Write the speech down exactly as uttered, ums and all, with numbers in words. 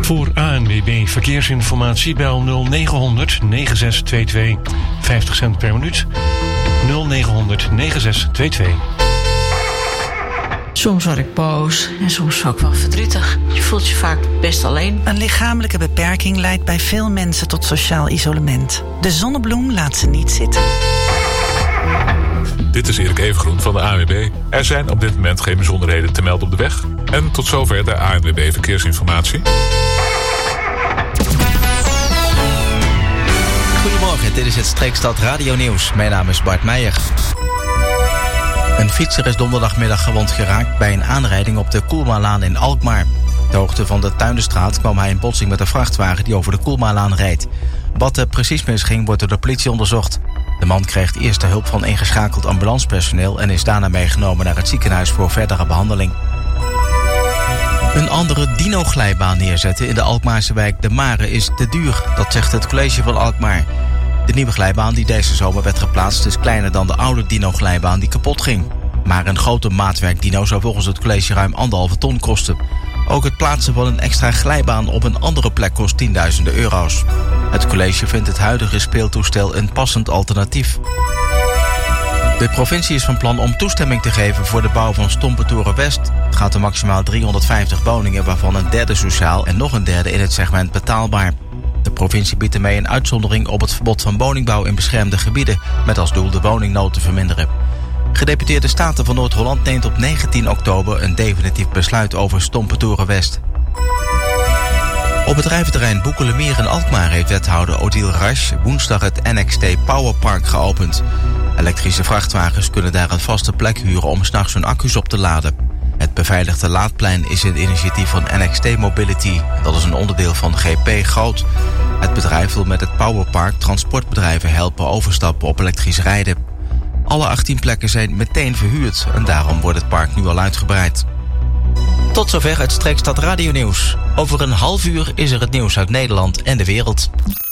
Voor A N W B Verkeersinformatie bel nul negen honderd negen zes twee twee. vijftig cent per minuut. nul negen honderd negen zes twee twee. Soms word ik boos en soms ook wel verdrietig. Je voelt je vaak best alleen. Een lichamelijke beperking leidt bij veel mensen tot sociaal isolement. De Zonnebloem laat ze niet zitten. Dit is Erik Evengroen van de A N W B. Er zijn op dit moment geen bijzonderheden te melden op de weg. En tot zover de A N W B Verkeersinformatie. Goedemorgen, dit is het Streekstad Radio Nieuws. Mijn naam is Bart Meijer. Een fietser is donderdagmiddag gewond geraakt bij een aanrijding op de Koelmalaan in Alkmaar. Ter hoogte van de Tuinenstraat kwam hij in botsing met een vrachtwagen die over de Koelmalaan reed. Wat er precies misging wordt door de politie onderzocht. De man kreeg eerst de hulp van ingeschakeld ambulancepersoneel en is daarna meegenomen naar het ziekenhuis voor verdere behandeling. Een andere dino-glijbaan neerzetten in de Alkmaarse wijk De Mare is te duur, dat zegt het college van Alkmaar. De nieuwe glijbaan die deze zomer werd geplaatst is kleiner dan de oude dino-glijbaan die kapot ging. Maar een grote maatwerk dino zou volgens het college ruim anderhalve ton kosten. Ook het plaatsen van een extra glijbaan op een andere plek kost tienduizenden euro's. Het college vindt het huidige speeltoestel een passend alternatief. De provincie is van plan om toestemming te geven voor de bouw van Stompetoren West. Het gaat om maximaal driehonderdvijftig woningen, waarvan een derde sociaal en nog een derde in het segment betaalbaar. De provincie biedt ermee een uitzondering op het verbod van woningbouw in beschermde gebieden, met als doel de woningnood te verminderen. Gedeputeerde Staten van Noord-Holland neemt op negentien oktober een definitief besluit over Stompetoren West. Op bedrijventerrein Boekelemeer in Alkmaar heeft wethouder Odile Rasch woensdag het N X T Powerpark geopend. Elektrische vrachtwagens kunnen daar een vaste plek huren om 's nachts hun accu's op te laden. Het beveiligde laadplein is een initiatief van N X T Mobility. Dat is een onderdeel van G P Groot. Het bedrijf wil met het Powerpark transportbedrijven helpen overstappen op elektrisch rijden. Alle achttien plekken zijn meteen verhuurd en daarom wordt het park nu al uitgebreid. Tot zover het Streekstad Radio Nieuws. Over een half uur is er het nieuws uit Nederland en de wereld.